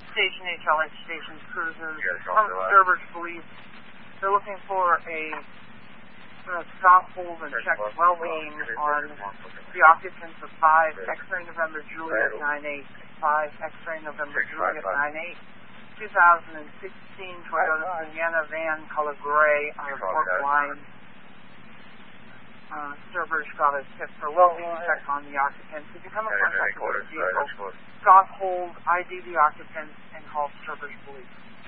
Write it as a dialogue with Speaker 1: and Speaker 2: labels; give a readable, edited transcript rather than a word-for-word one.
Speaker 1: Station HLH Station Cruises from Sturbridge Police. They're looking for a stop, hold, and check well-being on the occupants of 5 X-Ray November Juliet 98, 5 X-Ray November Juliet 98, 2016 Toyota Sienna van, color gray, on a fork line. Sturbridge got a tip for well-being check on the occupants. If you come across the vehicle, stop, hold, ID the occupants, and call Sturbridge Police.